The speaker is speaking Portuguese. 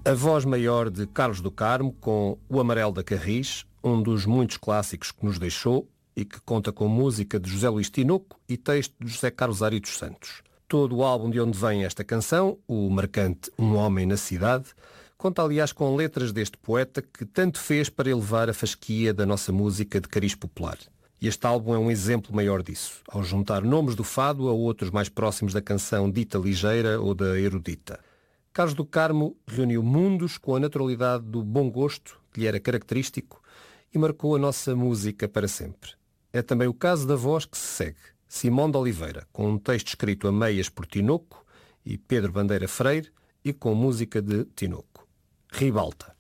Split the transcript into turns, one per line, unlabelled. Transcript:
A voz maior de Carlos do Carmo com O Amarelo da Carris, um dos muitos clássicos que nos deixou e que conta com música de José Luís Tinoco e texto de José Carlos Ari dos Santos. Todo o álbum de onde vem esta canção, o marcante Um Homem na Cidade, conta aliás com letras deste poeta que tanto fez para elevar a fasquia da nossa música de cariz popular. E este álbum é um exemplo maior disso, ao juntar nomes do fado a outros mais próximos da canção dita ligeira ou da erudita. Carlos do Carmo reuniu mundos com a naturalidade do bom gosto que lhe era característico e marcou a nossa música para sempre. É também o caso da voz que se segue, Simão de Oliveira, com um texto escrito a meias por Tinoco e Pedro Bandeira Freire e com música de Tinoco. Ribalta.